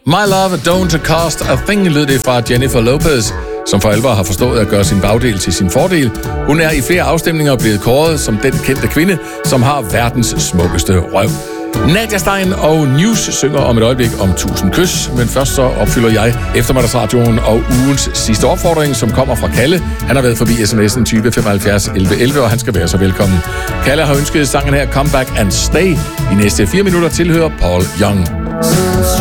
My Love Don't Cost a Thing lød det fra Jennifer Lopez, som for alvor har forstået at gøre sin bagdel til sin fordel. Hun er i flere afstemninger blevet kåret som den kendte kvinde, som har verdens smukkeste røv. Nadia Stein og News synger om et øjeblik om 1000 kys, men først så opfylder jeg eftermiddagsradioen og ugens sidste opfordring, som kommer fra Kalle. Han har været forbi sms'en 20 75 11 11, og han skal være så velkommen. Kalle har ønsket sangen her Come Back and Stay. I næste 4 minutter tilhører Paul Young.